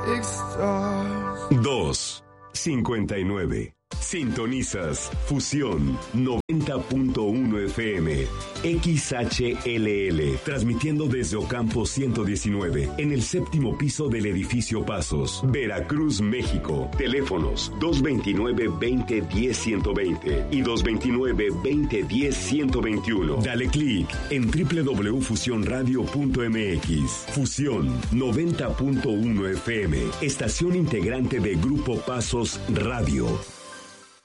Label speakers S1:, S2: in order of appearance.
S1: 2:59. Sintonizas Fusión 90.1 FM, XHLL, transmitiendo desde Ocampo 119, en el 7º piso del edificio Pasos, Veracruz, México. Teléfonos 229-2010-120 y 229-2010-121. Dale clic en www.fusionradio.mx. Fusión 90.1 FM, estación integrante de Grupo Pasos Radio.